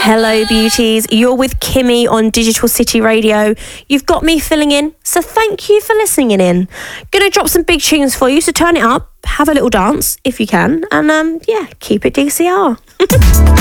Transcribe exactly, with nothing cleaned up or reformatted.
Hello, beauties. You're with Kimmy on Digital City Radio. You've got me filling in, so thank you for listening in. Gonna drop some big tunes for you, so turn it up, have a little dance if you can, and um, yeah, keep it D C R.